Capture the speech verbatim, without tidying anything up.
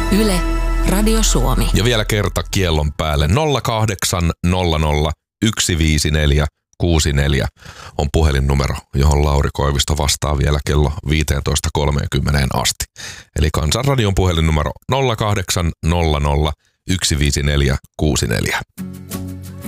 Yle, Radio Suomi. Ja vielä kerta kiellon päälle. nolla kahdeksan nolla nolla yksi viisi neljä kuusi neljä on puhelinnumero, johon Lauri Koivisto vastaa vielä kello viisitoista kolmekymmentä asti. Eli Kansanradion puhelinnumero nolla kahdeksan nolla nolla yksi viisi neljä kuusi neljä.